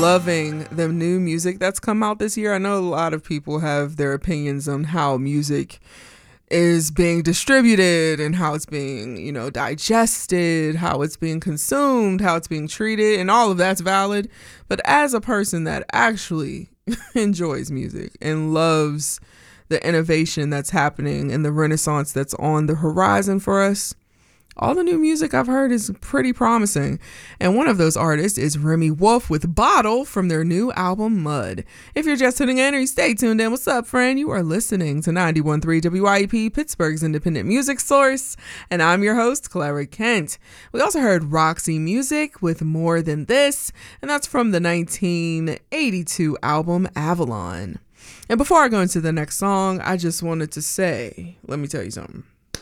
loving the new music that's come out this year. I know a lot of people have their opinions on how music is being distributed and how it's being, digested, how it's being consumed, how it's being treated, and all of that's valid. But as a person that actually enjoys music and loves the innovation that's happening and the renaissance that's on the horizon for us, all the new music I've heard is pretty promising. And one of those artists is Remy Wolf with Bottle from their new album Mud. If you're just tuning in or you stay tuned in, what's up, friend? You are listening to 91.3 WYEP, Pittsburgh's independent music source. And I'm your host, Clara Kent. We also heard Roxy Music with More Than This, and that's from the 1982 album Avalon. And before I go into the next song, I just wanted to say, let me tell you something.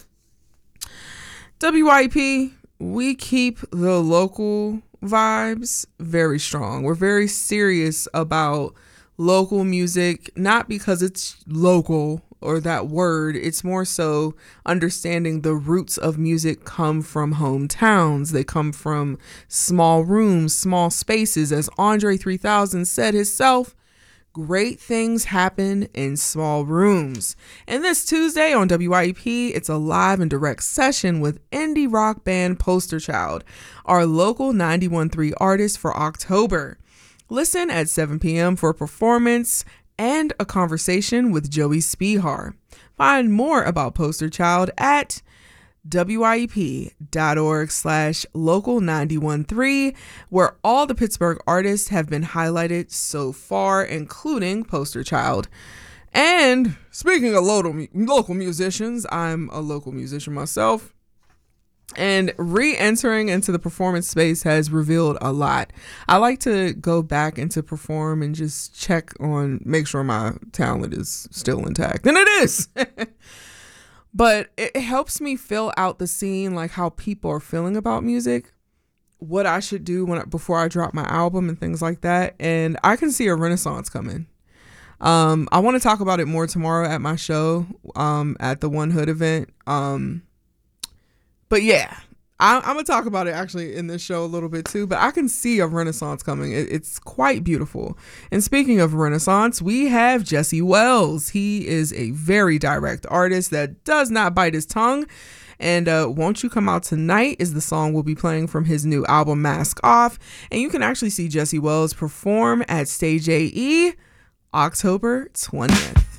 WYP, we keep the local vibes very strong. We're very serious about local music, not because it's local or that word. It's more so understanding the roots of music come from hometowns. They come from small rooms, small spaces. As Andre 3000 said himself, great things happen in small rooms. And this Tuesday on WYEP, it's a live and direct session with indie rock band Poster Child, our local 91.3 artist for October. Listen at 7 p.m. for a performance and a conversation with Joey Spihar. Find more about Poster Child at wyep.org/local913, where all the Pittsburgh artists have been highlighted so far, including Poster Child. And speaking of local musicians, I'm a local musician myself, and re-entering into the performance space has revealed a lot. I like to go back and to perform and just make sure my talent is still intact, and it is. But it helps me fill out the scene, like how people are feeling about music, what I should do before I drop my album and things like that. And I can see a renaissance coming. I want to talk about it more tomorrow at my show, at the One Hood event. But yeah, I'm going to talk about it actually in this show a little bit too, but I can see a renaissance coming. It's quite beautiful. And speaking of renaissance, we have Jesse Wells. He is a very direct artist that does not bite his tongue. And Won't You Come Out Tonight is the song we'll be playing from his new album, Mask Off. And you can actually see Jesse Wells perform at Stage AE October 20th.